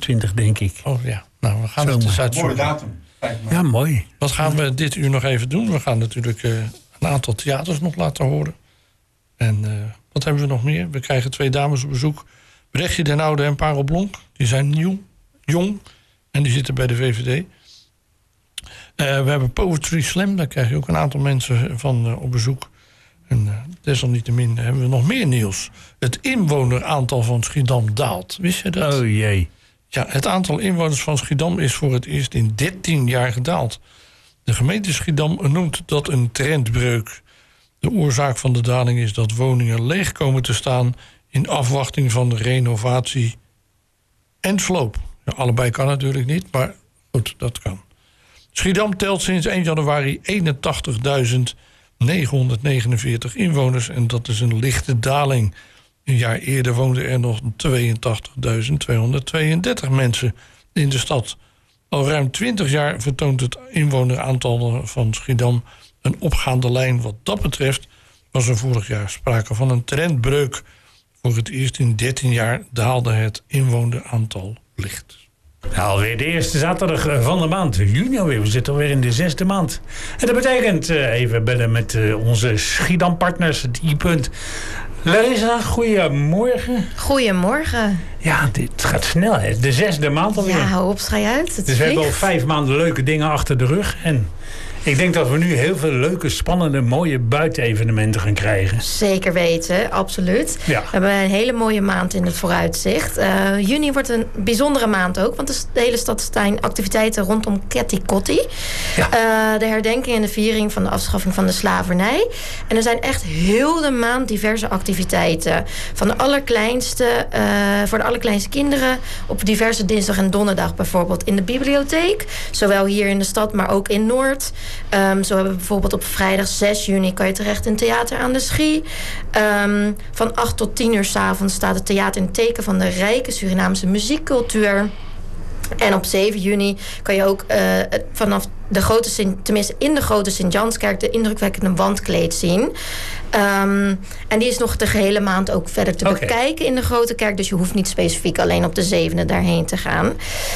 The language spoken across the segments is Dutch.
25, denk ik. Oh ja, nou, we gaan het eens uitzoeken. Mooie datum. Ja, mooi. Wat gaan we dit uur nog even doen? We gaan natuurlijk een aantal theaters nog laten horen. En wat hebben we nog meer? We krijgen 2 dames op bezoek. Brechtje den Oude en Parel Blonk. Die zijn jong en die zitten bij de VVD. We hebben Poetry Slam. Daar krijg je ook een aantal mensen van op bezoek. En desalniettemin hebben we nog meer nieuws. Het inwoneraantal van Schiedam daalt. Wist je dat? Oh jee. Ja, het aantal inwoners van Schiedam is voor het eerst in 13 jaar gedaald. De gemeente Schiedam noemt dat een trendbreuk. De oorzaak van de daling is dat woningen leeg komen te staan in afwachting van de renovatie en sloop. Ja, allebei kan natuurlijk niet, maar goed, dat kan. Schiedam telt sinds 1 januari 81.949 inwoners en dat is een lichte daling. Een jaar eerder woonden er nog 82.232 mensen in de stad. Al ruim 20 jaar vertoont het inwoneraantal van Schiedam een opgaande lijn. Wat dat betreft was er vorig jaar sprake van een trendbreuk. Voor het eerst in 13 jaar daalde het inwoneraantal licht. Nou, alweer de eerste zaterdag van de maand. Juni alweer. We zitten alweer in de 6e maand. En dat betekent even bellen met onze Schiedam-partners. Het I-punt. Larissa, goedemorgen. Goedemorgen. Ja, dit gaat snel, hè. De 6e maand alweer. Ja, hou op, schei uit. Dus we hebben al 5 maanden leuke dingen achter de rug. En ik denk dat we nu heel veel leuke, spannende, mooie buitenevenementen gaan krijgen. Zeker weten, absoluut. Ja. We hebben een hele mooie maand in het vooruitzicht. Juni wordt een bijzondere maand ook. Want de hele stad zijn activiteiten rondom Ketty Kotti. Ja. De herdenking en de viering van de afschaffing van de slavernij. En er zijn echt heel de maand diverse activiteiten. Van de allerkleinste, voor de allerkleinste kinderen. Op diverse dinsdag en donderdag bijvoorbeeld in de bibliotheek. Zowel hier in de stad, maar ook in Noord. Zo hebben we bijvoorbeeld op vrijdag 6 juni... kan je terecht in Theater aan de Schie. Van 8 tot 10 uur 's avonds staat het theater in het teken van de rijke Surinaamse muziekcultuur. En op 7 juni kan je ook vanaf de grote tenminste in de grote Sint-Janskerk de indrukwekkende wandkleed zien. En die is nog de gehele maand ook verder te bekijken in de grote kerk. Dus je hoeft niet specifiek alleen op de 7e daarheen te gaan.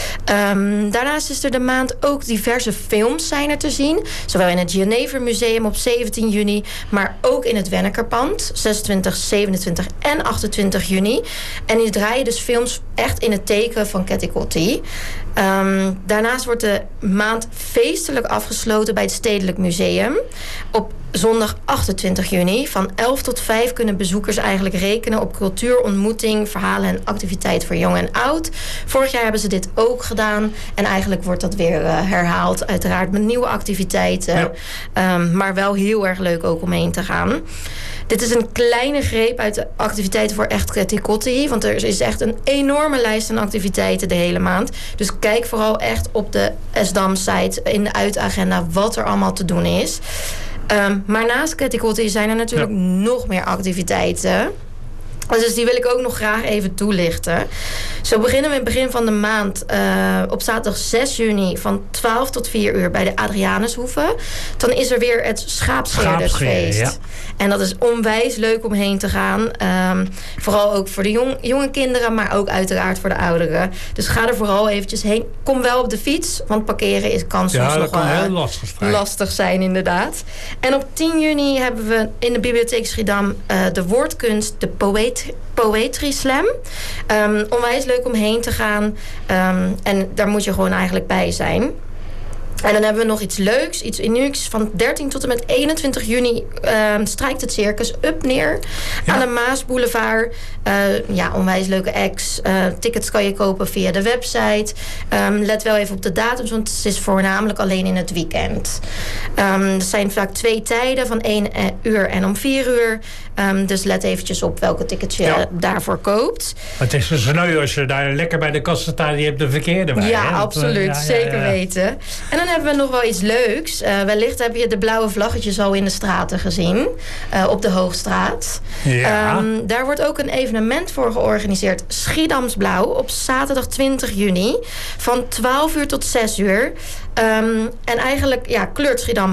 Daarnaast is er de maand ook diverse films zijn er te zien. Zowel in het Genever Museum op 17 juni, maar ook in het Wennekerpand 26, 27 en 28 juni. En die draaien dus films echt in het teken van Ketty Kotti. Daarnaast wordt de maand feestelijk afgesloten bij het Stedelijk Museum. Op zondag 28 juni van 11 tot 5 kunnen bezoekers eigenlijk rekenen op cultuur, ontmoeting, verhalen en activiteit voor jong en oud. Vorig jaar hebben ze dit ook gedaan en eigenlijk wordt dat weer herhaald. Uiteraard met nieuwe activiteiten. Ja. Maar wel heel erg leuk ook om heen te gaan. Dit is een kleine greep uit de activiteiten voor echt Ketty Kotti. Want er is echt een enorme lijst aan activiteiten de hele maand. Dus kijk vooral echt op de SDAM-site in de uitagenda wat er allemaal te doen is. Maar naast Ketty Kotti zijn er natuurlijk nog meer activiteiten. Dus die wil ik ook nog graag even toelichten. Zo beginnen we in het begin van de maand op zaterdag 6 juni van 12 tot 4 uur bij de Adrianushoeve. Dan is er weer het Schaapscheerdersfeest. Ja. En dat is onwijs leuk om heen te gaan. Vooral ook voor de jonge kinderen, maar ook uiteraard voor de ouderen. Dus ga er vooral eventjes heen. Kom wel op de fiets, want parkeren kan soms nog wel heel lastig zijn inderdaad. En op 10 juni hebben we in de Bibliotheek Schiedam de woordkunst, de Poetry Slam. Onwijs leuk om heen te gaan. En daar moet je gewoon eigenlijk bij zijn. En dan hebben we nog iets leuks, iets unieks. Van 13 tot en met 21 juni strijkt het circus Up neer aan de Maasboulevard. Onwijs leuke acts. Tickets kan je kopen via de website. Let wel even op de datums, want het is voornamelijk alleen in het weekend. Er zijn vaak 2 tijden, van 1 uur en om 4 uur. Dus let eventjes op welke tickets je daarvoor koopt. Het is dus sneu als je daar lekker bij de kassa staat, je hebt de verkeerde bij. Ja, absoluut. Zeker weten. En dan hebben we nog wel iets leuks. Wellicht heb je de blauwe vlaggetjes al in de straten gezien. Op de Hoogstraat. Ja. Daar wordt ook een evenement voor georganiseerd. Schiedamsblauw op zaterdag 20 juni. Van 12 uur tot 6 uur. En eigenlijk kleurt Schiedam